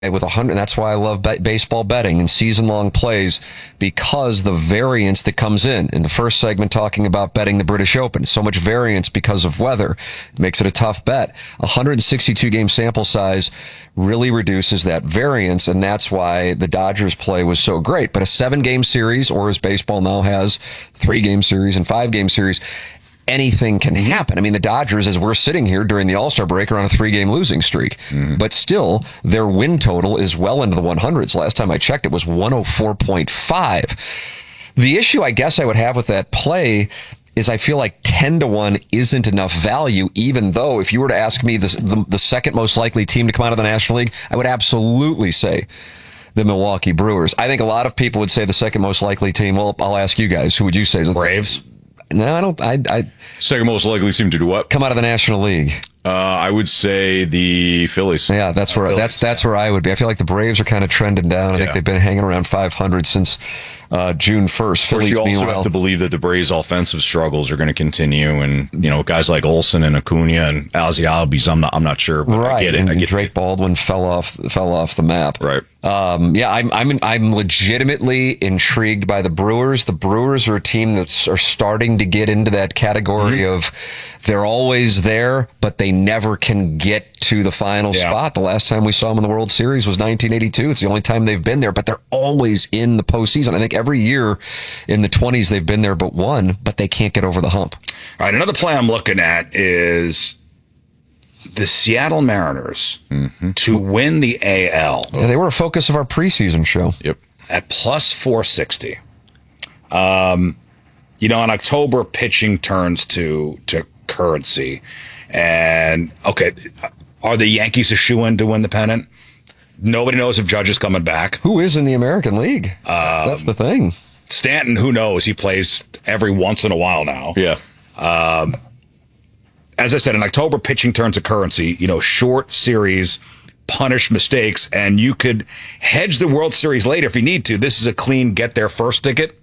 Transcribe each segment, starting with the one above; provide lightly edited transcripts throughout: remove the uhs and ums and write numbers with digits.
with 100. That's why I love baseball betting and season-long plays, because the variance that comes in the first segment talking about betting the British Open, so much variance because of weather makes it a tough bet. 162 game sample size really reduces that variance, and that's why the Dodgers play was so great. But a 7-game series, or as baseball now has 3-game series and 5-game series, anything can happen. I mean, the Dodgers, as we're sitting here during the All-Star break, are on a 3-game losing streak. But still, their win total is well into the 100s. Last time I checked, it was 104.5. The issue I guess I would have with that play is I feel like 10-1 isn't enough value, even though if you were to ask me the second most likely team to come out of the National League, I would absolutely say the Milwaukee Brewers. I think a lot of people would say the second most likely team. Well, I'll ask you guys. Who would you say is the Braves? No, I don't. I Second most likely team to do what? come out of the National League. I would say the Phillies. Yeah, that's where that's where I would be. I feel like the Braves are kind of trending down. I think they've been hanging around 500 since June 1st. Of course, you also have to believe that the Braves' offensive struggles are going to continue, and guys like Olsen and Acuna and Ozzie Albies. I'm not sure, but right. I get it. And Drake Baldwin fell off the map. Right. I'm legitimately intrigued by the Brewers. The Brewers are a team are starting to get into that category of they're always there, but they never can get to the final spot. The last time we saw them in the World Series was 1982. It's the only time they've been there, but they're always in the postseason. I think every year in the 20s they've been there but one, but they can't get over the hump. All right, another play I'm looking at is the Seattle Mariners to win the AL. Yeah, they were a focus of our preseason show. Yep. At plus 460. In October, pitching turns to currency. And, okay, are the Yankees a shoo-in to win the pennant? Nobody knows if Judge is coming back. Who is in the American League? That's the thing. Stanton, who knows? He plays every once in a while now. Yeah. As I said, in October, pitching turns to currency. Short series, punish mistakes, and you could hedge the World Series later if you need to. This is a clean get there first ticket.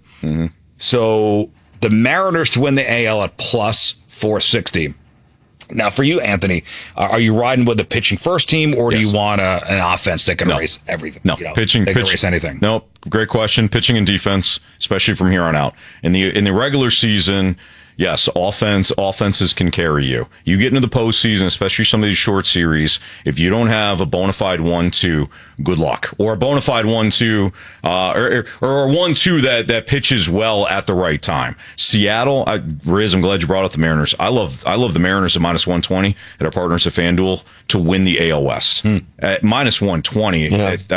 So the Mariners to win the AL at plus 460. Now, for you, Anthony, are you riding with the pitching first team, or do you want an offense that can erase everything? No, pitching. They can erase anything. No, great question. Pitching and defense, especially from here on out. In the regular season, yes, offenses can carry you. You get into the postseason, especially some of these short series, if you don't have a bona fide 1-2, good luck. Or a bona fide 1-2, or a 1-2 that pitches well at the right time. Seattle, Riz, I'm glad you brought up the Mariners. I love the Mariners at minus 120 at our partners at FanDuel to win the AL West. At minus 120,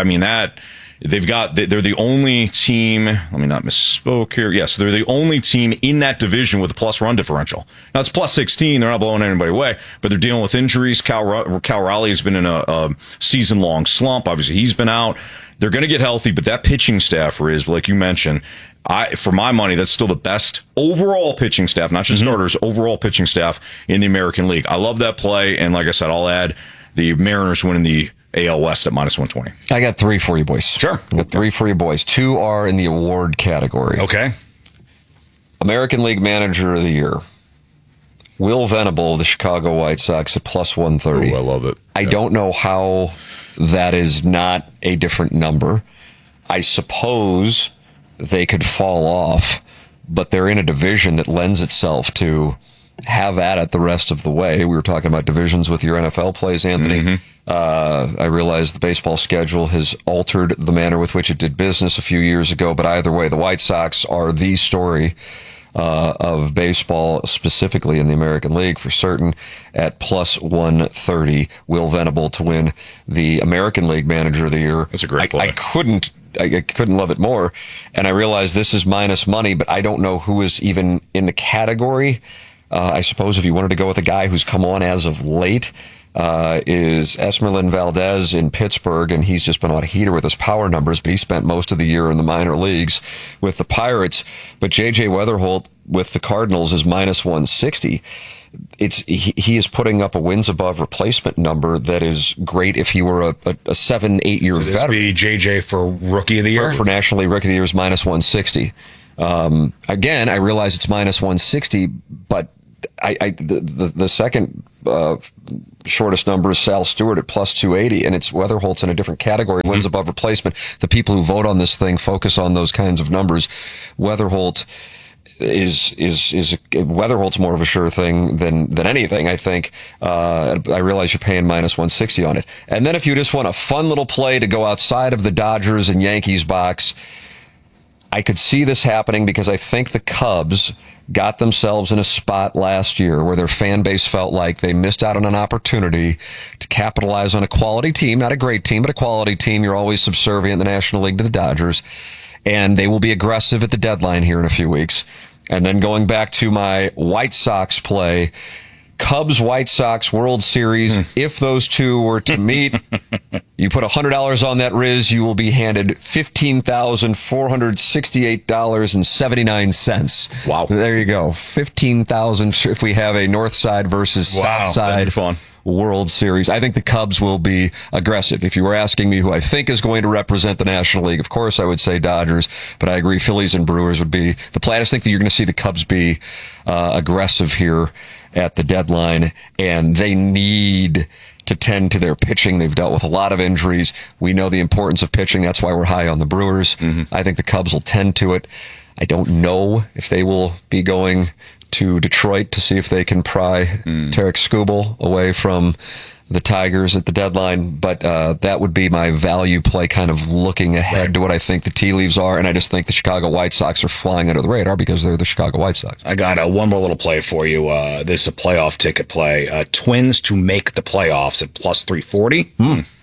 they're the only team, let me not misspoke here. Yes, they're the only team in that division with a plus run differential. Now it's plus 16. They're not blowing anybody away, but they're dealing with injuries. Cal Raleigh has been in a season-long slump. Obviously, he's been out. They're going to get healthy, but that pitching staff is, like you mentioned, for my money, that's still the best overall pitching staff, not just starters, overall pitching staff in the American League. I love that play, and like I said, I'll add the Mariners winning the AL West at minus 120. I got 3 for you, boys. Sure. I got 3 for you, boys. 2 are in the award category. Okay. American League Manager of the Year. Will Venable of the Chicago White Sox at plus 130. Oh, I love it. I don't know how that is not a different number. I suppose they could fall off, but they're in a division that lends itself to have at it the rest of the way. We were talking about divisions with your NFL plays, Anthony. I realize the baseball schedule has altered the manner with which it did business a few years ago, but either way, the White Sox are the story of baseball, specifically in the American League for certain, at plus 130. Will Venable to win the American League Manager of the Year. That's a great play. I couldn't love it more. And I realize this is minus money, but I don't know who is even in the category. I suppose if you wanted to go with a guy who's come on as of late, is Esmeralyn Valdez in Pittsburgh, and he's just been on a heater with his power numbers, but he spent most of the year in the minor leagues with the Pirates. But J.J. Weatherholt with the Cardinals is minus 160. He is putting up a wins above replacement number that is great if he were a 7-8 year veteran. This be JJ for Rookie of the Year? For National League Rookie of the Year is minus 160. Again, I realize it's minus 160, but the second shortest number is Sal Stewart at plus 280, and it's Weatherholt's in a different category, wins above replacement. The people who vote on this thing focus on those kinds of numbers. Weatherholt Weatherholt's more of a sure thing than anything, I think. I realize you're paying minus 160 on it. And then if you just want a fun little play to go outside of the Dodgers and Yankees box, I could see this happening because I think the Cubs got themselves in a spot last year where their fan base felt like they missed out on an opportunity to capitalize on a quality team, not a great team, but a quality team. You're always subservient in the National League to the Dodgers. And they will be aggressive at the deadline here in a few weeks. And then going back to my White Sox play, Cubs-White Sox World Series, if those two were to meet, you put $100 on that, Riz, you will be handed $15,468.79. Wow. There you go. $15,000 if we have a North Side versus South Side World Series. I think the Cubs will be aggressive. If you were asking me who I think is going to represent the National League, of course I would say Dodgers, but I agree Phillies and Brewers would be the play. I just think that you're going to see the Cubs be aggressive here at the deadline, and they need to tend to their pitching. They've dealt with a lot of injuries. We know the importance of pitching. That's why we're high on the Brewers. I think the Cubs will tend to it. I don't know if they will be going to Detroit to see if they can pry Tarek Skubal away from the Tigers at the deadline, but that would be my value play, kind of looking ahead to what I think the tea leaves are, and I just think the Chicago White Sox are flying under the radar because they're the Chicago White Sox. I got one more little play for you. This is a playoff ticket play. Twins to make the playoffs at plus 340.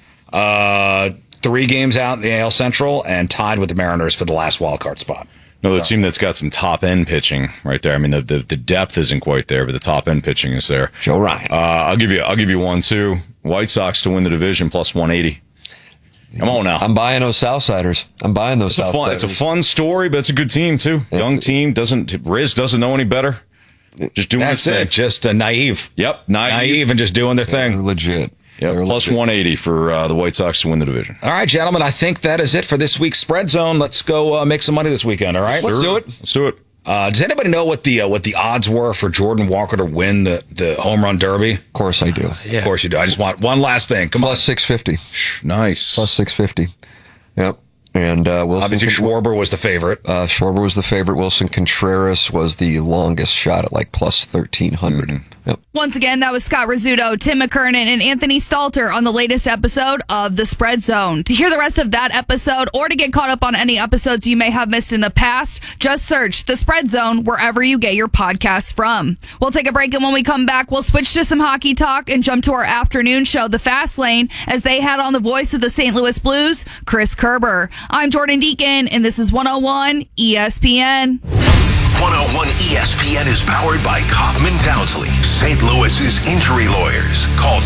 3 games out in the AL Central and tied with the Mariners for the last wild card spot. No, the team that's got some top-end pitching right there. I mean, the depth isn't quite there, but the top-end pitching is there. Joe Ryan. I'll give you one, too. White Sox to win the division, plus 180. Come on now. I'm buying those Southsiders. It's a fun story, but it's a good team, too. Young team. Riz doesn't know any better. Just doing That's it. Just naive. Yep. Naive and just doing their thing. They're legit. Yeah, plus 180 for the White Sox to win the division. All right, gentlemen, I think that is it for this week's Spread Zone. Let's go make some money this weekend, all right? Let's do it. Does anybody know what the odds were for Jordan Walker to win the home run derby? Of course I do. Of course you do. I just want one last thing. Come plus on. 650. Nice. Plus 650. Yep. And obviously Schwarber was the favorite. Schwarber was the favorite. Wilson Contreras was the longest shot at like plus 1,300. Yep. Once again, that was Scott Rizzuto, Tim McKernan, and Anthony Stalter on the latest episode of The Spread Zone. To hear the rest of that episode or to get caught up on any episodes you may have missed in the past, just search The Spread Zone wherever you get your podcasts from. We'll take a break, and when we come back, we'll switch to some hockey talk and jump to our afternoon show, The Fast Lane, as they had on the voice of the St. Louis Blues, Chris Kerber. I'm Jordan Deacon, and this is 101 ESPN. 101 ESPN is powered by Kaufman Townsley, St. Louis's injury lawyers. Call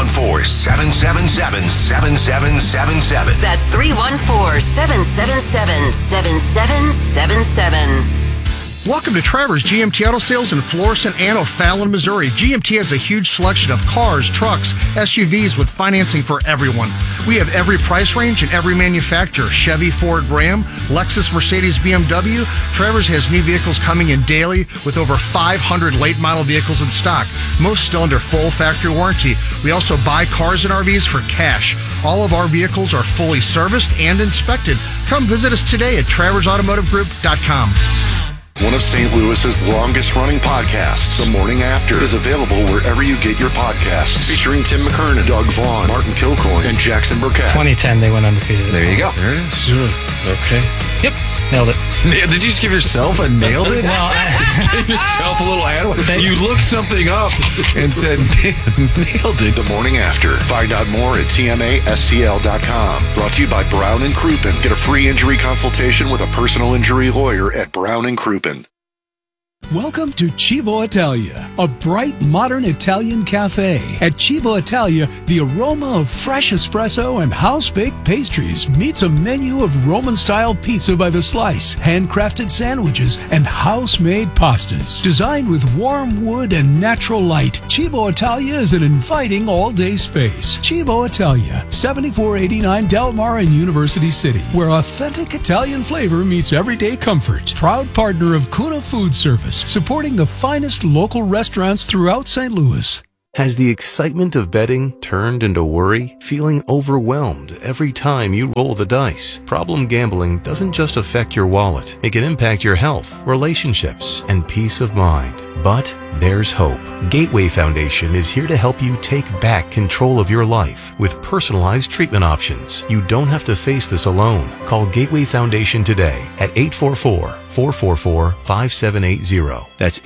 314-777-7777. That's 314-777-7777. Welcome to Travers GMT Auto Sales in Florissant and O'Fallon, Missouri. GMT has a huge selection of cars, trucks, SUVs with financing for everyone. We have every price range and every manufacturer. Chevy, Ford, Ram, Lexus, Mercedes, BMW. Travers has new vehicles coming in daily with over 500 late model vehicles in stock, most still under full factory warranty. We also buy cars and RVs for cash. All of our vehicles are fully serviced and inspected. Come visit us today at TraversAutomotiveGroup.com. One of St. Louis's longest-running podcasts, The Morning After, is available wherever you get your podcasts. Featuring Tim McKernan, Doug Vaughn, Martin Kilcoyne, and Jackson Burkett. 2010, they went undefeated. There you go. There it is. Okay. Yep. Nailed it. Did you just give yourself a nailed it? Well, just give yourself a little ad. You looked something up and said, nailed it. The Morning After. Find out more at TMASTL.com. Brought to you by Brown and Crouppen. Get a free injury consultation with a personal injury lawyer at Brown and Crouppen. Welcome to Cibo Italia, a bright, modern Italian cafe. At Cibo Italia, the aroma of fresh espresso and house-baked pastries meets a menu of Roman-style pizza by the slice, handcrafted sandwiches, and house-made pastas. Designed with warm wood and natural light, Cibo Italia is an inviting all-day space. Cibo Italia, 7489 Del Mar in University City, where authentic Italian flavor meets everyday comfort. Proud partner of Kuna Food Service, supporting the finest local restaurants throughout St. Louis. Has the excitement of betting turned into worry? Feeling overwhelmed every time you roll the dice? Problem gambling doesn't just affect your wallet. It can impact your health, relationships, and peace of mind. But there's hope. Gateway Foundation is here to help you take back control of your life with personalized treatment options. You don't have to face this alone. Call Gateway Foundation today at 844-444-5780. That's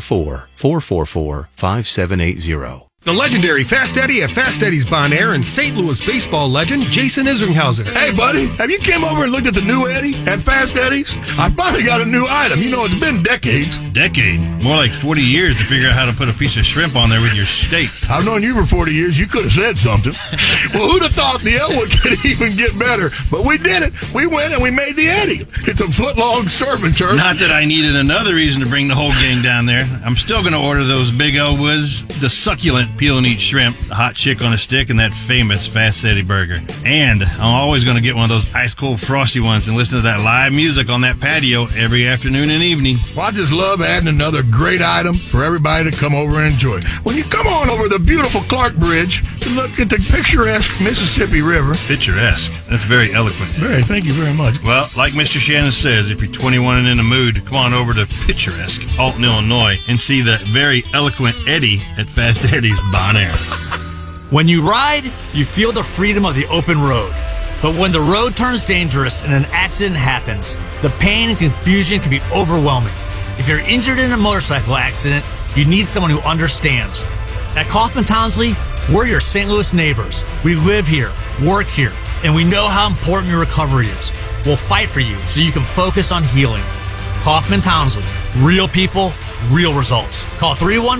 844-444-5780. The legendary Fast Eddie at Fast Eddie's Bon Air and St. Louis baseball legend Jason Isringhausen. Hey, buddy, have you came over and looked at the new Eddie at Fast Eddie's? I finally got a new item. You know, it's been decades. Decade? More like 40 years to figure out how to put a piece of shrimp on there with your steak. I've known you for 40 years. You could have said something. Well, who'd have thought the Elwood could even get better? But we did it. We went and we made the Eddie. It's a foot-long serving turkey. Not that I needed another reason to bring the whole gang down there. I'm still going to order those Big Elwoods, the succulent peel and eat shrimp, the hot chick on a stick, and that famous Fast Eddie burger. And I'm always going to get one of those ice-cold frosty ones and listen to that live music on that patio every afternoon and evening. Well, I just love adding another great item for everybody to come over and enjoy. When you come on over the beautiful Clark Bridge to look at the picturesque Mississippi River. Picturesque. That's very eloquent. Very, thank you very much. Well, like Mr. Shannon says, if you're 21 and in the mood, come on over to picturesque Alton, Illinois, and see the very eloquent Eddie at Fast Eddie's Bon Air. When you ride, you feel the freedom of the open road. But when the road turns dangerous and an accident happens, the pain and confusion can be overwhelming. If you're injured in a motorcycle accident, you need someone who understands. At Kaufman Townsley, we're your St. Louis neighbors. We live here, work here, and we know how important your recovery is. We'll fight for you so you can focus on healing. Kaufman Townsley. Real people, real results. Call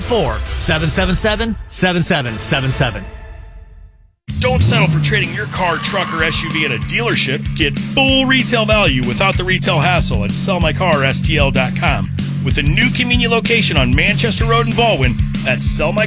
314-777-7777. Don't settle for trading your car, truck, or SUV at a dealership. Get full retail value without the retail hassle at sellmycarstl.com. With a new convenient location on Manchester Road in Baldwin at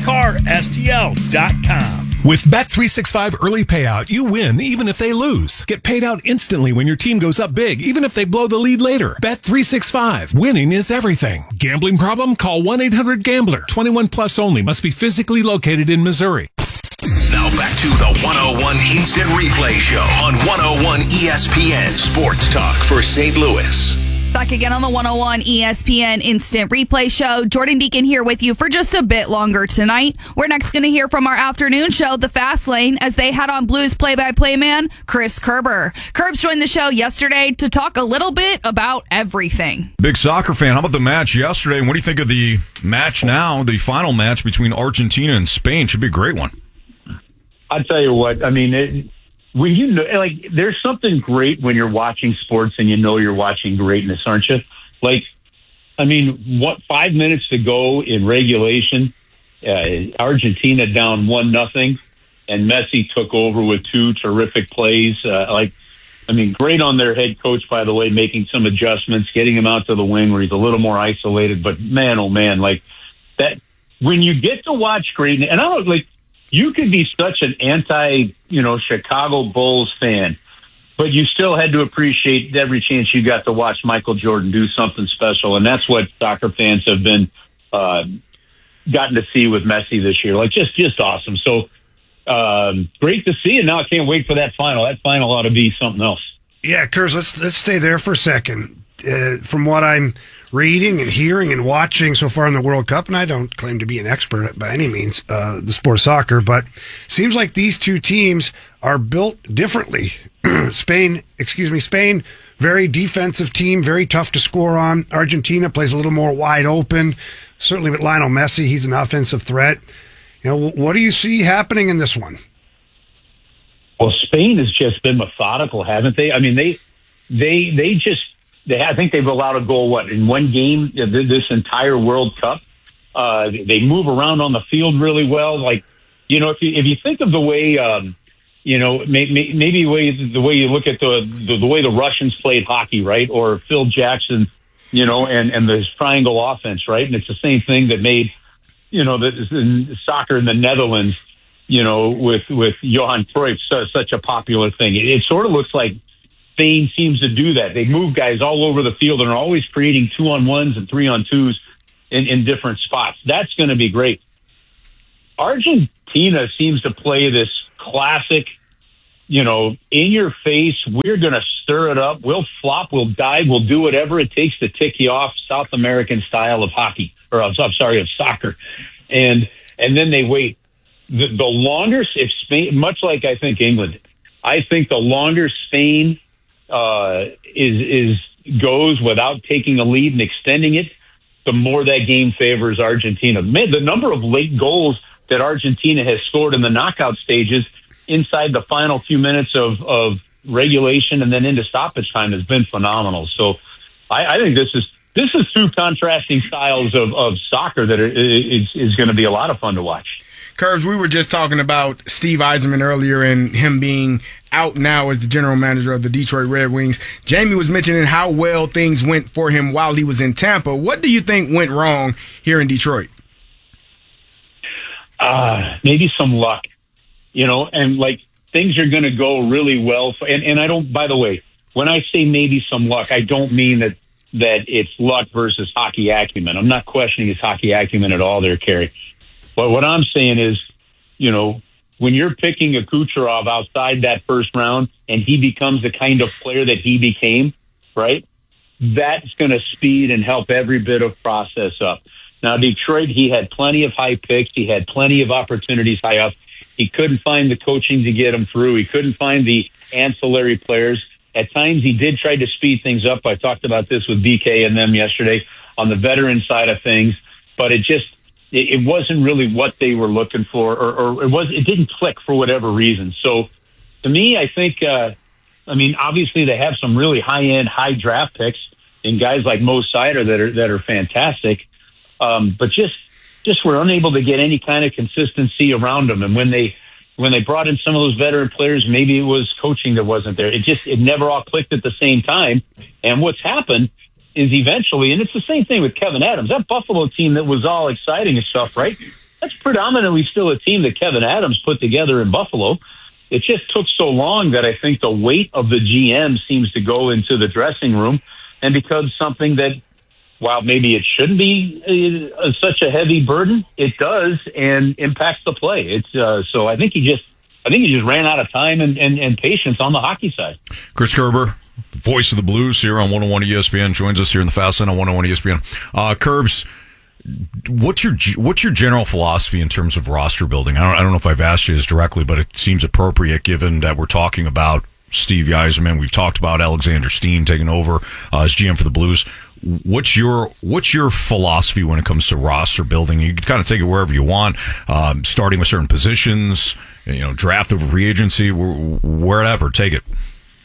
sellmycarstl.com. With Bet365 early payout, you win even if they lose. Get paid out instantly when your team goes up big, even if they blow the lead later. Bet365. Winning is everything. Gambling problem? Call 1-800-GAMBLER. 21 plus only. Must be physically located in Missouri. Now back to the 101 Instant Replay Show on 101 ESPN Sports Talk for St. Louis. Back again on the 101 ESPN Instant Replay Show. Jordan Deacon here with you for just a bit longer tonight. We're next going to hear from our afternoon show, The Fast Lane, as they had on Blues play-by-play man Chris Kerber. Kerbs joined the show yesterday to talk a little bit about everything. Big soccer fan. How about the match yesterday? And what do you think of the match now, the final match between Argentina and Spain? Should be a great one. I'll tell you what, I mean, when you know, like, there's something great when you're watching sports and you know you're watching greatness, aren't you? Like, I mean, 5 minutes to go in regulation, Argentina down 1-0, and Messi took over with 2 terrific plays. Great on their head coach, by the way, making some adjustments, getting him out to the wing where he's a little more isolated. But man, oh man, like that, when you get to watch greatness, and I don't like, you could be such an Chicago Bulls fan, but you still had to appreciate every chance you got to watch Michael Jordan do something special. And that's what soccer fans have been gotten to see with Messi this year. Like, just awesome. So great to see. And now I can't wait for that final. That final ought to be something else. Yeah, Kurz, let's stay there for a second. From what I'm reading and hearing and watching so far in the World Cup, and I don't claim to be an expert by any means, the sport of soccer, but seems like these two teams are built differently. Spain, very defensive team, very tough to score on. Argentina plays a little more wide open. Certainly with Lionel Messi, he's an offensive threat. What do you see happening in this one? Well, Spain has just been methodical, haven't they? I mean, I think they've allowed a goal, in one game this entire World Cup. They move around on the field really well. Like, if you think of the way, maybe the way you look at the way the Russians played hockey, right? Or Phil Jackson, and the triangle offense, right? And it's the same thing that made, the soccer in the Netherlands, with Johan Cruyff, such a popular thing. It sort of looks like Spain seems to do that. They move guys all over the field and are always creating 2-on-1s and 3-on-2s in different spots. That's going to be great. Argentina seems to play this classic, in your face, we're going to stir it up. We'll flop, we'll dive, we'll do whatever it takes to tick you off, South American style of hockey, of soccer. And then they wait. The longer, if Spain, much like I think England, I think the longer Spain goes without taking a lead and extending it, the more that game favors Argentina. Man, the number of late goals that Argentina has scored in the knockout stages inside the final few minutes of regulation and then into stoppage time has been phenomenal. So I think this is two contrasting styles of soccer that is going to be a lot of fun to watch. Curbs, we were just talking about Steve Yzerman earlier and him being out now as the general manager of the Detroit Red Wings. Jamie was mentioning how well things went for him while he was in Tampa. What do you think went wrong here in Detroit? Maybe some luck, and like things are going to go really well. And I don't, by the way, when I say maybe some luck, I don't mean that it's luck versus hockey acumen. I'm not questioning his hockey acumen at all there, Kerry. But what I'm saying is, when you're picking a Kucherov outside that first round and he becomes the kind of player that he became, right, that's going to speed and help every bit of process up. Now, Detroit, he had plenty of high picks. He had plenty of opportunities high up. He couldn't find the coaching to get him through. He couldn't find the ancillary players. At times, he did try to speed things up. I talked about this with BK and them yesterday on the veteran side of things, but it wasn't really what they were looking for, or it didn't click for whatever reason. So to me, I think, obviously they have some really high-end, high draft picks in guys like Mo Sider that are fantastic. But just were unable to get any kind of consistency around them. And when they brought in some of those veteran players, maybe it was coaching that wasn't there. It never all clicked at the same time. And what's happened is eventually, and it's the same thing with Kevin Adams, that Buffalo team that was all exciting and stuff, right? That's predominantly still a team that Kevin Adams put together in Buffalo. It just took so long that I think the weight of the GM seems to go into the dressing room and becomes something that, while maybe it shouldn't be such a heavy burden, it does and impacts the play. It's so I think he just ran out of time and patience on the hockey side. Chris Kerber, voice of the Blues here on 101 ESPN, joins us here in the Fast Lane on 101 ESPN. Curbs, what's your general philosophy in terms of roster building? I don't know if I've asked you this directly, but it seems appropriate given that we're talking about Steve Yzerman. We've talked about Alexander Steen taking over as GM for the Blues. What's your philosophy when it comes to roster building? You can kind of take it wherever you want, starting with certain positions, draft over free agency, wherever. Take it.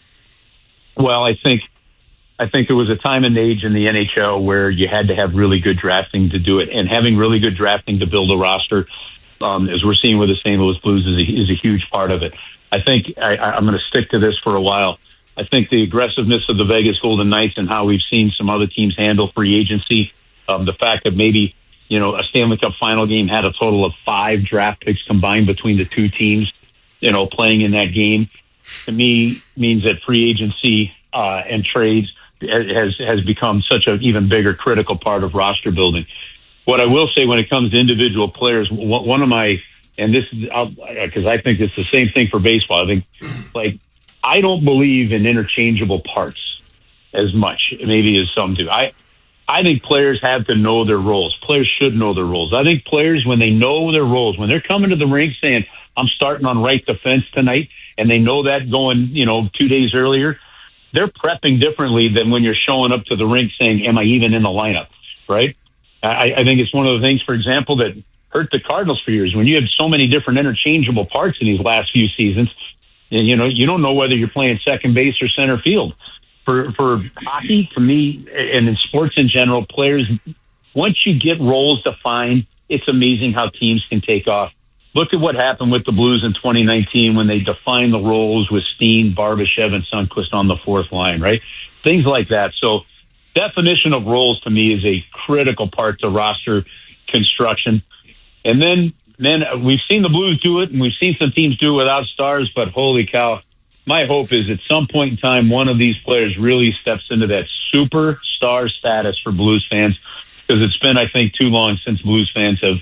Well, I think there was a time and age in the NHL where you had to have really good drafting to do it, and having really good drafting to build a roster, as we're seeing with the St. Louis Blues, is a huge part of it. I think I'm going to stick to this for a while. I think the aggressiveness of the Vegas Golden Knights and how we've seen some other teams handle free agency, the fact that maybe a Stanley Cup final game had a total of 5 draft picks combined between the two teams, playing in that game, to me means that free agency and trades has become such an even bigger critical part of roster building. What I will say when it comes to individual players, one of my, and this is because I think it's the same thing for baseball. I think I don't believe in interchangeable parts as much, maybe as some do. I think players have to know their roles. Players should know their roles. I think players, when they know their roles, when they're coming to the rink saying, I'm starting on right defense tonight, and they know that going, 2 days earlier, they're prepping differently than when you're showing up to the rink saying, am I even in the lineup, right? I think it's one of the things, for example, that hurt the Cardinals for years. When you have so many different interchangeable parts in these last few seasons, you don't know whether you're playing second base or center field. For hockey, to me, and in sports in general, players, once you get roles defined, it's amazing how teams can take off. Look at what happened with the Blues in 2019 when they defined the roles with Steen, Barbashev, and Sundqvist on the fourth line, right? Things like that. So definition of roles to me is a critical part to roster construction. And then, man, we've seen the Blues do it, and we've seen some teams do it without stars, but holy cow, my hope is at some point in time, one of these players really steps into that superstar status for Blues fans, because it's been, I think, too long since Blues fans have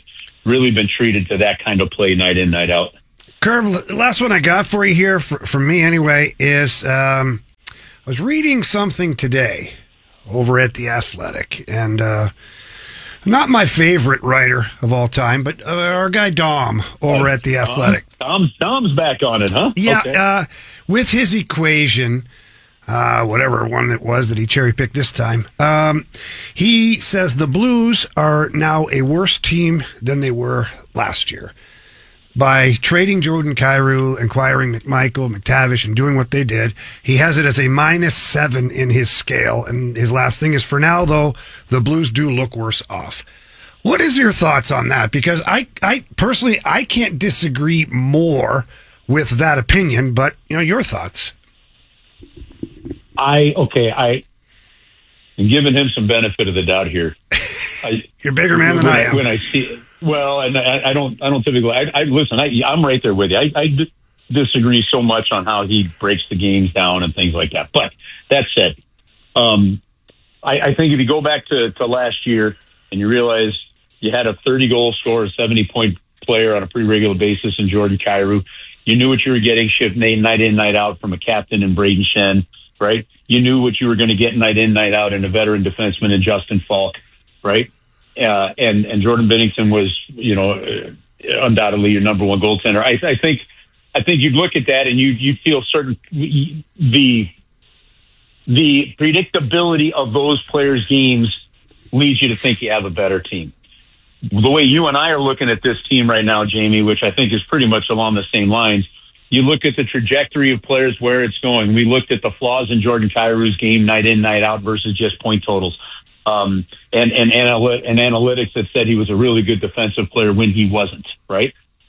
really been treated to that kind of play night in, night out. Curb, the last one I got for you here, from me anyway, is I was reading something today over at The Athletic, and not my favorite writer of all time, but our guy Dom over at The Athletic. Dom's back on it, huh? Yeah, okay. With his equation, whatever one it was that he cherry-picked this time, he says the Blues are now a worse team than they were last year. By trading Jordan Kyrou, acquiring McMichael, McTavish, and doing what they did, he has it as a -7 in his scale. And his last thing is, for now, though, the Blues do look worse off. What is your thoughts on that? Because I personally, I can't disagree more with that opinion, but, your thoughts. I'm giving him some benefit of the doubt here. You're a bigger man than I am. When I see it. Well, and I don't typically. Listen. I'm right there with you. I disagree so much on how he breaks the games down and things like that. But that said, I think if you go back to last year and you realize you had a 30-goal scorer, 70-point player on a pretty regular basis in Jordan Kyrou, you knew what you were getting shipped night in, night out from a captain in Braden Shen, right? You knew what you were going to get night in, night out in a veteran defenseman in Justin Falk, right? And Jordan Binnington was, undoubtedly your number one goaltender. I think you'd look at that and you feel certain the predictability of those players' games leads you to think you have a better team. The way you and I are looking at this team right now, Jamie, which I think is pretty much along the same lines, you look at the trajectory of players, where it's going. We looked at the flaws in Jordan Kyrou's game night in, night out versus just point totals. And analytics that said he was a really good defensive player when he wasn't, right?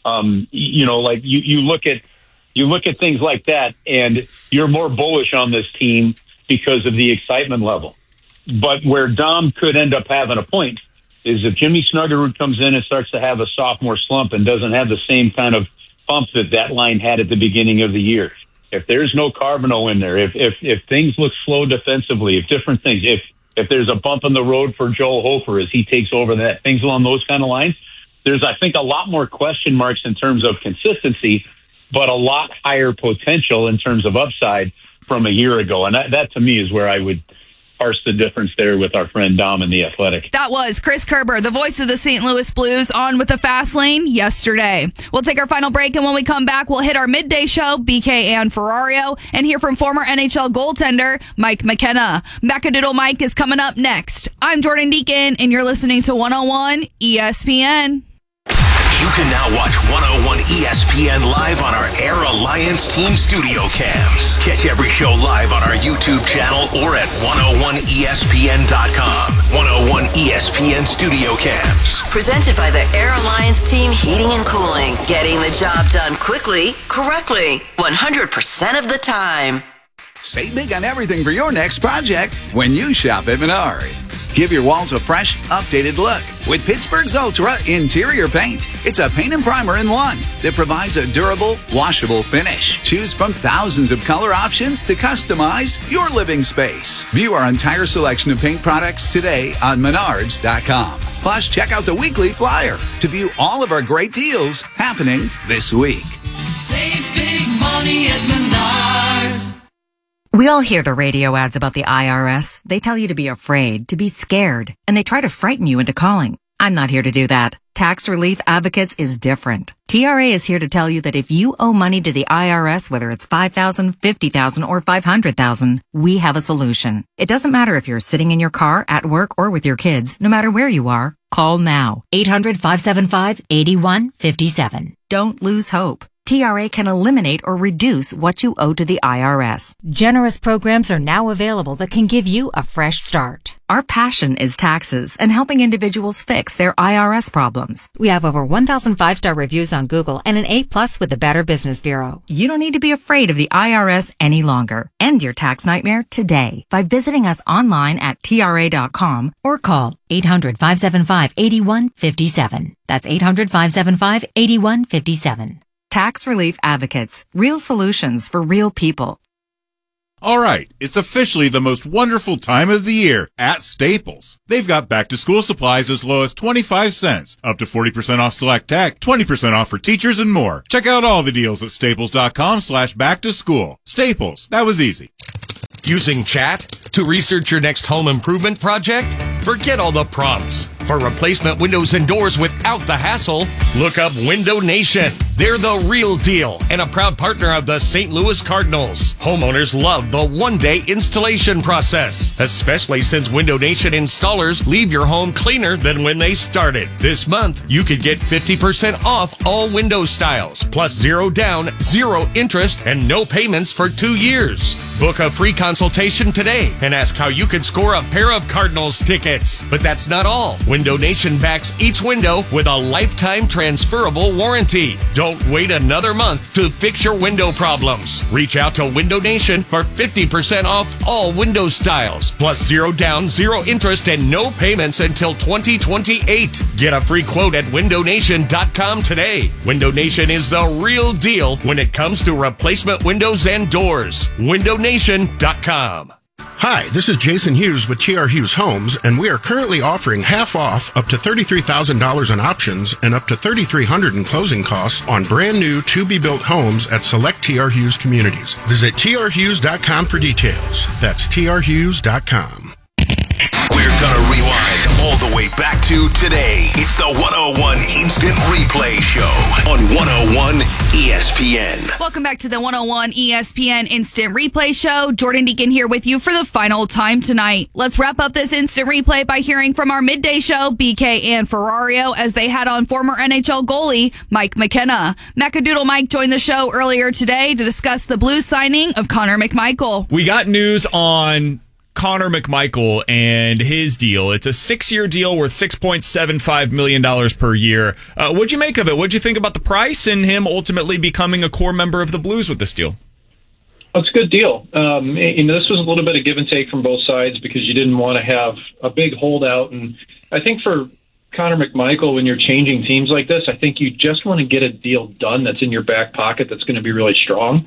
You look at things like that and you're more bullish on this team because of the excitement level. But where Dom could end up having a point is if Jimmy Snuggerud comes in and starts to have a sophomore slump and doesn't have the same kind of bump that line had at the beginning of the year. If there's no Carbonneau in there, if things look slow defensively, if different things, if there's a bump in the road for Joel Hofer as he takes over that, things along those kind of lines, there's, I think, a lot more question marks in terms of consistency, but a lot higher potential in terms of upside from a year ago. And that to me is where I would parse the difference there with our friend Dom in The Athletic. That was Chris Kerber, the voice of the St. Louis Blues, on with the Fast Lane yesterday. We'll take our final break, and when we come back, we'll hit our midday show, BK and Ferrario, and hear from former NHL goaltender Mike McKenna. Macadoodle Mike is coming up next. I'm Jordan Deacon, and you're listening to 101 ESPN. You can now watch 101 ESPN live on our Air Alliance Team Studio Cams. Catch every show live on our YouTube channel or at 101ESPN.com. 101 ESPN Studio Cams. Presented by the Air Alliance Team Heating and Cooling. Getting the job done quickly, correctly, 100% of the time. Save big on everything for your next project when you shop at Menards. Give your walls a fresh, updated look with Pittsburgh's Ultra Interior Paint. It's a paint and primer in one that provides a durable, washable finish. Choose from thousands of color options to customize your living space. View our entire selection of paint products today on Menards.com. Plus, check out the weekly flyer to view all of our great deals happening this week. Save big money at Menards. We all hear the radio ads about the IRS. They tell you to be afraid, to be scared, and they try to frighten you into calling. I'm not here to do that. Tax Relief Advocates is different. TRA is here to tell you that if you owe money to the IRS, whether it's $5,000, $50,000, or $500,000, we have a solution. It doesn't matter if you're sitting in your car, at work, or with your kids. No matter where you are, call now. 800-575-8157. Don't lose hope. TRA can eliminate or reduce what you owe to the IRS. Generous programs are now available that can give you a fresh start. Our passion is taxes and helping individuals fix their IRS problems. We have over 1,000 5-star reviews on Google and an A+ with the Better Business Bureau. You don't need to be afraid of the IRS any longer. End your tax nightmare today by visiting us online at TRA.com or call 800-575-8157. That's 800-575-8157. Tax Relief Advocates. Real solutions for real people. All right, it's officially the most wonderful time of the year at Staples. They've got back-to-school supplies as low as 25 cents, up to 40% off select tech, 20% off for teachers, and more. Check out all the deals at staples.com/back-to-school. Staples, that was easy. Using chat to research your next home improvement project? Forget all the prompts. For replacement windows and doors without the hassle, look up Window Nation. They're the real deal and a proud partner of the St. Louis Cardinals. Homeowners love the one-day installation process, especially since Window Nation installers leave your home cleaner than when they started. This month, you could get 50% off all window styles, plus 0 down, 0 interest, and no payments for 2 years. Book a free consultation today and ask how you could score a pair of Cardinals tickets. But that's not all. Window Nation backs each window with a lifetime transferable warranty. Don't wait another month to fix your window problems. Reach out to Window Nation for 50% off all window styles, plus 0 down, 0 interest, and no payments until 2028. Get a free quote at windownation.com today. Window Nation is the real deal when it comes to replacement windows and doors. windownation.com. Hi, this is Jason Hughes with TR Hughes Homes, and we are currently offering half off up to $33,000 on options and up to $3,300 in closing costs on brand new to-be-built homes at select TR Hughes communities. Visit trhughes.com for details. That's trhughes.com. We're gonna rewind all the way back to today. It's the 101 Instant Replay Show on 101 ESPN. Welcome back to the 101 ESPN Instant Replay Show. Jordan Deacon here with you for the final time tonight. Let's wrap up this instant replay by hearing from our midday show, BK and Ferrario, as they had on former NHL goalie Mike McKenna. Macadoodle Mike joined the show earlier today to discuss the Blues signing of Connor McMichael. We got news on Connor McMichael and his deal. It's a 6-year deal worth $6.75 million per year. What'd you make of it? What'd you think about the price and him ultimately becoming a core member of the Blues with this deal? Well, it's a good deal. This was a little bit of give and take from both sides because you didn't want to have a big holdout. And I think for Connor McMichael, when you're changing teams like this, I think you just want to get a deal done that's in your back pocket that's going to be really strong.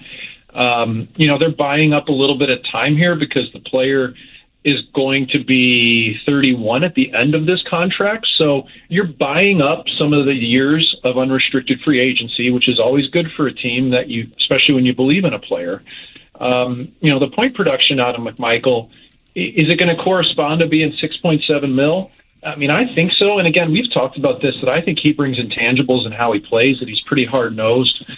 They're buying up a little bit of time here because the player is going to be 31 at the end of this contract. So you're buying up some of the years of unrestricted free agency, which is always good for a team that you, especially when you believe in a player. The point production out of McMichael, is it going to correspond to being 6.7 mil? I mean, I think so. And again, we've talked about this, that I think he brings intangibles in how he plays, that he's pretty hard-nosed.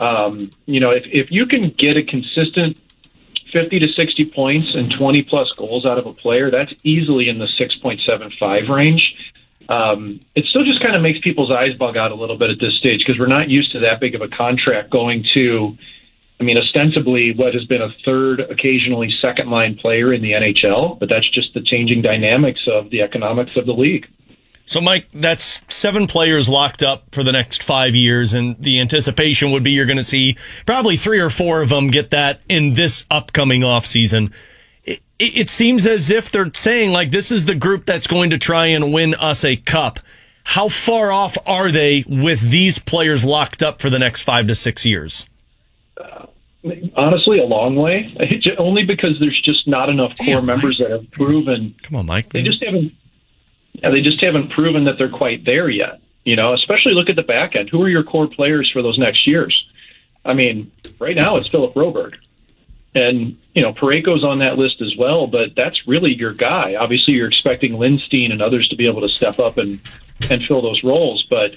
If you can get a consistent 50 to 60 points and 20 plus goals out of a player, that's easily in the 6.75 range. It still just kind of makes people's eyes bug out a little bit at this stage because we're not used to that big of a contract going to, ostensibly what has been a third, occasionally second line player in the NHL, but that's just the changing dynamics of the economics of the league. So, Mike, that's 7 players locked up for the next 5 years, and the anticipation would be you're going to see probably 3 or 4 of them get that in this upcoming offseason. It seems as if they're saying, like, this is the group that's going to try and win us a cup. How far off are they with these players locked up for the next 5 to 6 years? Honestly, a long way. Only because there's just not enough core members that have proven. Come on, Mike. They just haven't proven that they're quite there yet. Especially look at the back end. Who are your core players for those next years? Right now it's Philip Broberg. And, Parayko's on that list as well, but that's really your guy. Obviously, you're expecting Lindstein and others to be able to step up and fill those roles. But,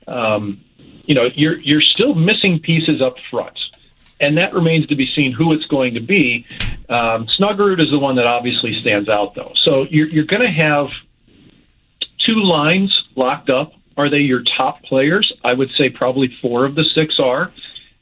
you're still missing pieces up front. And that remains to be seen who it's going to be. Snuggerud is the one that obviously stands out, though. So you're going to have 2 lines locked up. Are they your top players? I would say probably 4 of the 6 are.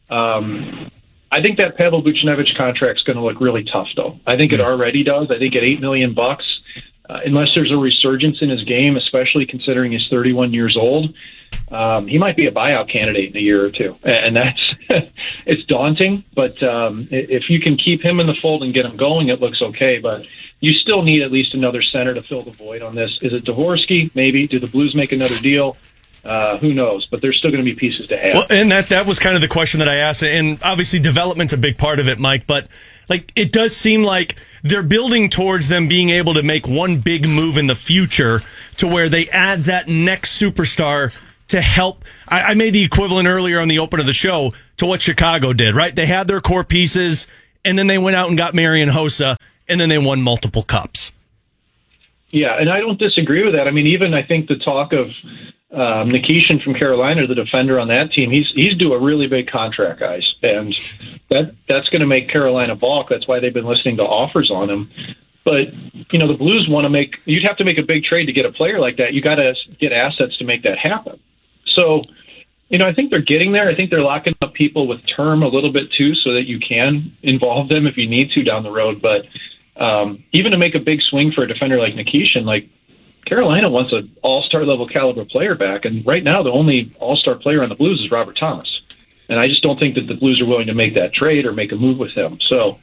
I think that Pavel Buchnevich contract is going to look really tough, though. I think it already does. I think at $8 million, unless there's a resurgence in his game, especially considering he's 31 years old, he might be a buyout candidate in a year or 2. And that's it's daunting. But if you can keep him in the fold and get him going, it looks okay. But you still need at least another center to fill the void on this. Is it Dvorsky? Maybe. Do the Blues make another deal? Who knows? But there's still going to be pieces to add. Well, and that was kind of the question that I asked. And obviously development's a big part of it, Mike. But Like, it does seem like they're building towards them being able to make one big move in the future to where they add that next superstar to help. I made the equivalent earlier on the open of the show to what Chicago did, right? They had their core pieces, and then they went out and got Marian Hossa, and then they won multiple cups. Yeah, and I don't disagree with that. I mean, even I think the talk of Nikishin from Carolina, the defender on that team, he's due a really big contract, guys, and that's going to make Carolina balk. That's why they've been listening to offers on him. But you know, the Blues want to make. You'd have to make a big trade to get a player like that. You got to get assets to make that happen. So, you know, I think they're getting there. I think they're locking up people with term a little bit too, so that you can involve them if you need to down the road. But even to make a big swing for a defender like Nikishin, like Carolina wants an all-star level caliber player back, and right now the only all-star player on the Blues is Robert Thomas, and I just don't think that the Blues are willing to make that trade or make a move with him. So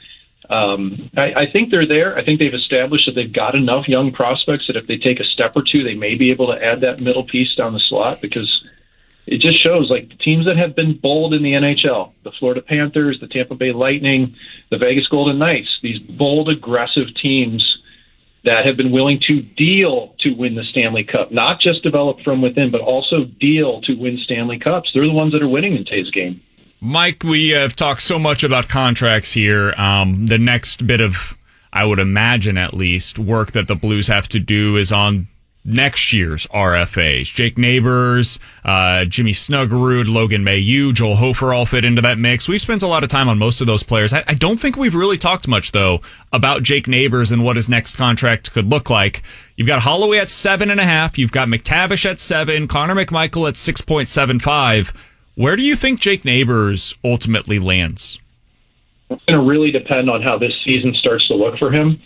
I think they're there. I think they've established that they've got enough young prospects that if they take a step or two, they may be able to add that middle piece down the slot, because it just shows like the teams that have been bold in the NHL, the Florida Panthers, the Tampa Bay Lightning, the Vegas Golden Knights, these bold, aggressive teams that have been willing to deal to win the Stanley Cup, not just develop from within, but also deal to win Stanley Cups. They're the ones that are winning in today's game. Mike, we have talked so much about contracts here. The next bit of, I would imagine at least, work that the Blues have to do is on next year's RFAs. Jake Neighbors, Jimmy Snuggerud, Logan Mailloux, Joel Hofer all fit into that mix. We've spent a lot of time on most of those players. I don't think we've really talked much, though, about Jake Neighbors and what his next contract could look like. You've got Holloway at 7.5. You've got McTavish at 7. Connor McMichael at 6.75. Where do you think Jake Neighbors ultimately lands? It's going to really depend on how this season starts to look for him.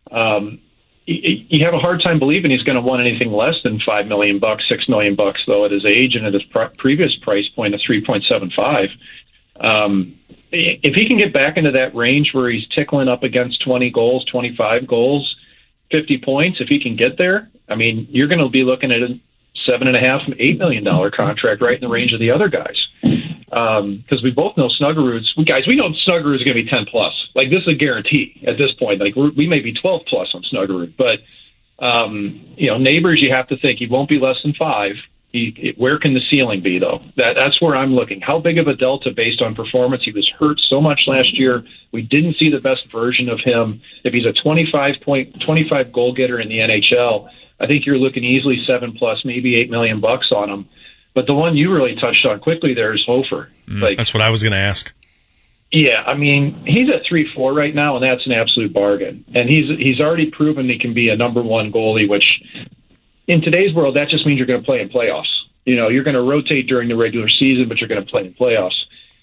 You have a hard time believing he's going to want anything less than $5 million, $6 million, though, at his age and at his previous price point of 3.75. If he can get back into that range where he's tickling up against 20 goals, 25 goals, 50 points, if he can get there, I mean, you're going to be looking at a $7.5, $8 million contract right in the range of the other guys. Because we both know Snuggerud's, we know Snuggerud's going to be 10 plus. Like, this is a guarantee at this point. Like, we may be 12 plus on Snuggerud, but you know, Neighbors, you have to think he won't be less than 5. Where can the ceiling be, though? That's where I'm looking. How big of a delta based on performance? He was hurt so much last year. We didn't see the best version of him. If he's a 25 goal getter in the NHL, I think you're looking easily 7 plus, maybe $8 million on him. But the one you really touched on quickly there is Hofer. That's what I was going to ask. Yeah, I mean, he's at 3.4 right now, and that's an absolute bargain. And he's already proven he can be a number one goalie, which in today's world, that just means you're going to play in playoffs. You know, you're going to rotate during the regular season, but you're going to play in playoffs.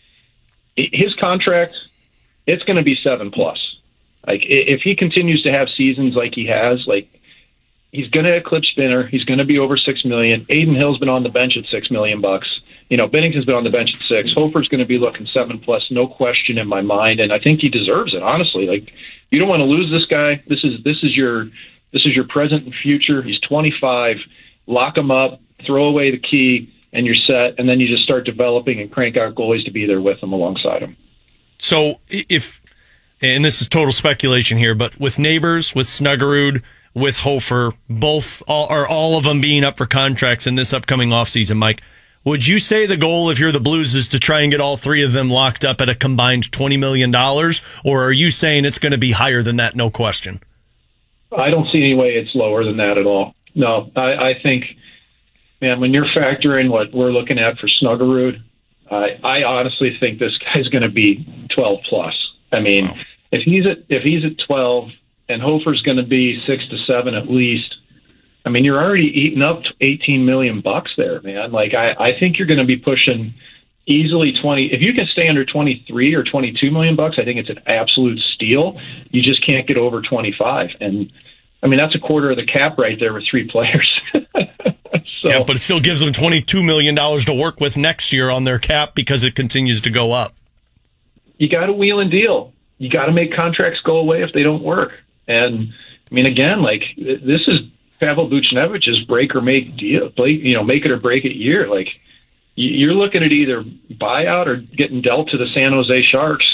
His contract, it's going to be 7 plus. Like, if he continues to have seasons like he has, like, he's going to eclipse Spinner. He's going to be over $6 million. Aiden Hill's been on the bench at $6 million. You know, Bennington's been on the bench at 6. Hofer's going to be looking 7 plus, no question in my mind. And I think he deserves it, honestly. Like, you don't want to lose this guy. This is your present and future. He's 25. Lock him up, throw away the key, and you're set. And then you just start developing and crank out goalies to be there with him alongside him. So and this is total speculation here, but with Neighbors, with Snuggerud, with Hofer, all of them being up for contracts in this upcoming offseason, Mike, would you say the goal, if you're the Blues, is to try and get all three of them locked up at a combined $20 million? Or are you saying it's going to be higher than that, no question? I don't see any way it's lower than that at all. No, I think, man, when you're factoring what we're looking at for Snuggerud, I honestly think this guy's going to be 12 plus. I mean, wow. if he's at 12 and Hofer's going to be 6 to 7 at least, I mean, you're already eating up $18 million there, man. Like, I think you're going to be pushing easily 20. If you can stay under 23 or $22 million, I think it's an absolute steal. You just can't get over 25. And I mean, that's a quarter of the cap right there with 3 players. So, yeah, but it still gives them $22 million to work with next year on their cap because it continues to go up. You got to wheel and deal. You got to make contracts go away if they don't work. And I mean, again, like, this is Pavel Buchnevich's break or make deal, make it or break it year. Like, you're looking at either buyout or getting dealt to the San Jose Sharks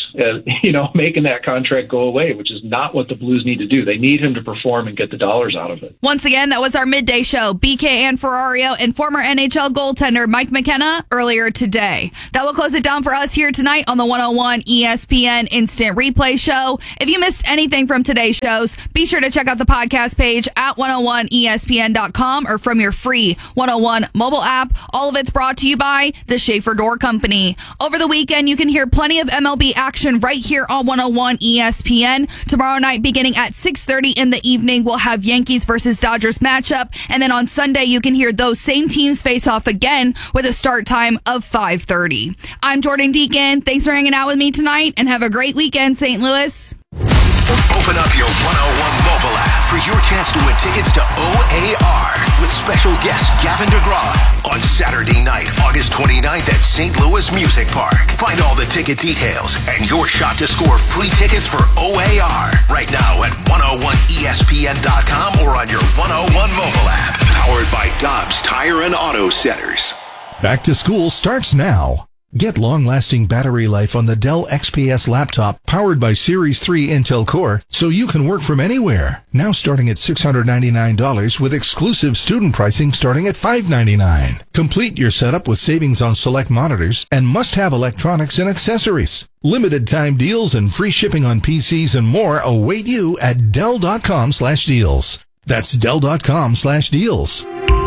making that contract go away, which is not what the Blues need to do. They need him to perform and get the dollars out of it. Once again, that was our midday show. BK Anferrario and former NHL goaltender Mike McKenna earlier today. That will close it down for us here tonight on the 101 ESPN Instant Replay Show. If you missed anything from today's shows, be sure to check out the podcast page at 101ESPN.com or from your free 101 mobile app. All of it's brought to you by the Schaefer Door Company. Over the weekend, you can hear plenty of MLB action right here on 101 ESPN. Tomorrow night, beginning at 6:30 in the evening, we'll have Yankees versus Dodgers matchup. And then on Sunday, you can hear those same teams face off again with a start time of 5:30. I'm Jordan Deacon. Thanks for hanging out with me tonight, and have a great weekend, St. Louis. Open up your 101 mobile app for your chance to win tickets to OAR with special guest Gavin DeGraw on Saturday night, August 29th at St. Louis Music Park. Find all the ticket details and your shot to score free tickets for OAR right now at 101ESPN.com or on your 101 mobile app. Powered by Dobbs Tire and Auto Centers. Back to school starts now. Get long-lasting battery life on the Dell XPS laptop powered by Series 3 Intel Core so you can work from anywhere. Now starting at $699 with exclusive student pricing starting at $599. Complete your setup with savings on select monitors and must-have electronics and accessories. Limited time deals and free shipping on PCs and more await you at Dell.com/deals. That's Dell.com/deals.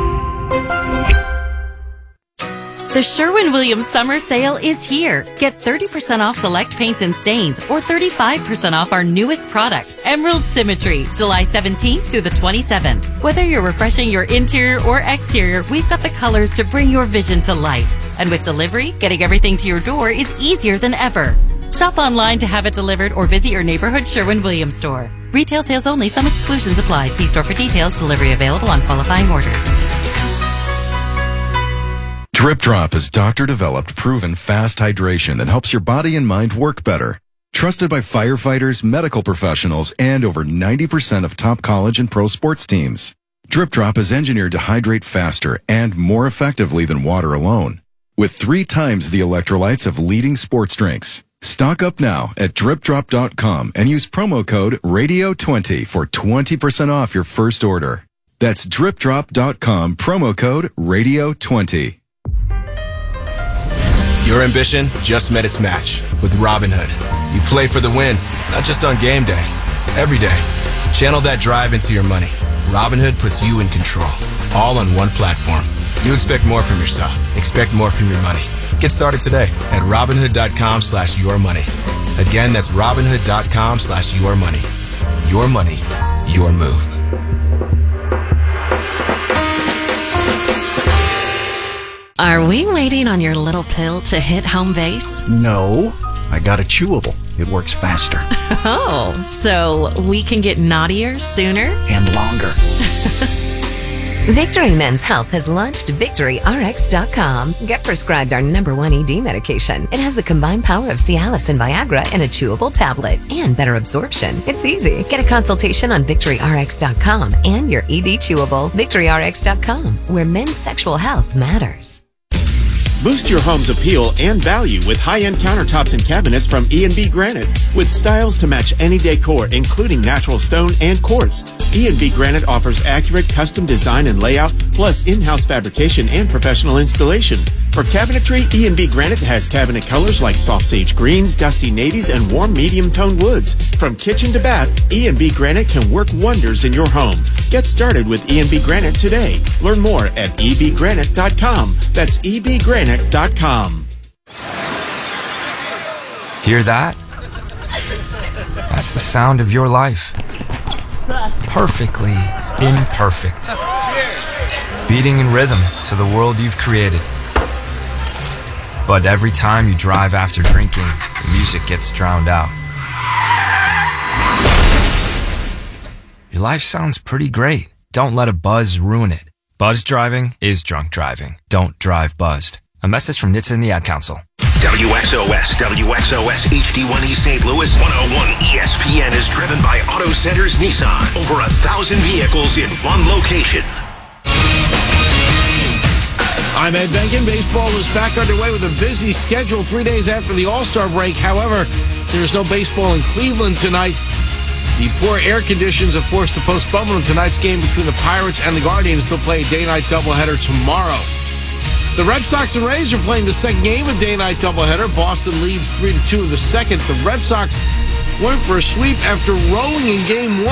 The Sherwin-Williams Summer Sale is here. Get 30% off select paints and stains or 35% off our newest product, Emerald Symmetry, July 17th through the 27th. Whether you're refreshing your interior or exterior, we've got the colors to bring your vision to life. And with delivery, getting everything to your door is easier than ever. Shop online to have it delivered or visit your neighborhood Sherwin-Williams store. Retail sales only. Some exclusions apply. See store for details. Delivery available on qualifying orders. Drip Drop is doctor-developed, proven fast hydration that helps your body and mind work better. Trusted by firefighters, medical professionals, and over 90% of top college and pro sports teams. Drip Drop is engineered to hydrate faster and more effectively than water alone, with 3 times the electrolytes of leading sports drinks. Stock up now at dripdrop.com and use promo code RADIO20 for 20% off your first order. That's dripdrop.com, promo code RADIO20. Your ambition just met its match with Robinhood. You play for the win, not just on game day, every day. Channel that drive into your money. Robinhood puts you in control, all on one platform. You expect more from yourself. Expect more from your money. Get started today at Robinhood.com/yourmoney. Again, that's Robinhood.com/yourmoney. Your money, your move. Are we waiting on your little pill to hit home base? No, I got a chewable. It works faster. Oh, so we can get naughtier sooner? And longer. Victory Men's Health has launched VictoryRx.com. Get prescribed our #1 ED medication. It has the combined power of Cialis and Viagra in a chewable tablet and better absorption. It's easy. Get a consultation on VictoryRx.com and your ED chewable. VictoryRx.com, where men's sexual health matters. Boost your home's appeal and value with high-end countertops and cabinets from E&B Granite. With styles to match any decor, including natural stone and quartz, E&B Granite offers accurate custom design and layout, plus in-house fabrication and professional installation. For cabinetry, E&B Granite has cabinet colors like soft sage greens, dusty navies, and warm medium-toned woods. From kitchen to bath, E&B Granite can work wonders in your home. Get started with E&B Granite today. Learn more at ebgranite.com. That's ebgranite.com. Hear that? That's the sound of your life. Perfectly imperfect. Beating in rhythm to the world you've created. But every time you drive after drinking, the music gets drowned out. Your life sounds pretty great. Don't let a buzz ruin it. Buzz driving is drunk driving. Don't drive buzzed. A message from NHTSA and the Ad Council. WXOS HD1E St. Louis 101 ESPN is driven by Auto Centers Nissan. Over 1,000 vehicles in one location. I'm Ed Benkin. Baseball is back underway with a busy schedule 3 days after the All-Star break. However, There's no baseball in Cleveland tonight. The poor air conditions have forced the postponement of tonight's game between the Pirates and the Guardians. They'll play a day-night doubleheader tomorrow. The Red Sox and Rays are playing the second game of day-night doubleheader. Boston leads 3-2 in the second. The Red Sox went for a sweep after rolling in game one.